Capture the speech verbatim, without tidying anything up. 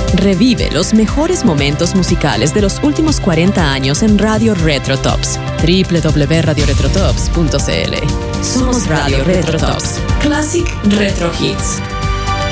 Revive los mejores momentos musicales de los últimos cuarenta años en Radio Retro Tops. doble u doble u doble u punto radio retro tops punto c l. Somos Radio Retro Tops. Classic Retro Hits.